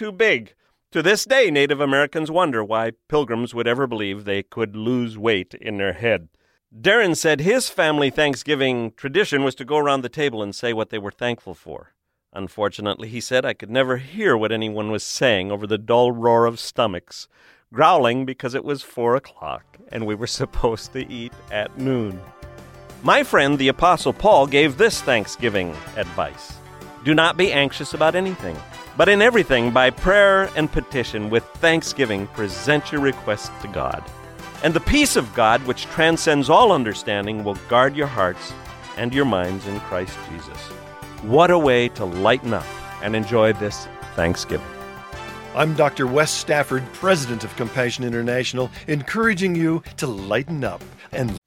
too big. To this day, Native Americans wonder why pilgrims would ever believe they could lose weight in their head. Darren said his family Thanksgiving tradition was to go around the table and say what they were thankful for. Unfortunately, he said, I could never hear what anyone was saying over the dull roar of stomachs, growling because it was 4 o'clock and we were supposed to eat at noon. My friend, the Apostle Paul, gave this Thanksgiving advice. Do not be anxious about anything, but in everything, by prayer and petition, with thanksgiving, present your requests to God. And the peace of God, which transcends all understanding, will guard your hearts and your minds in Christ Jesus. What a way to lighten up and enjoy this Thanksgiving. I'm Dr. Wes Stafford, President of Compassion International, encouraging you to lighten up and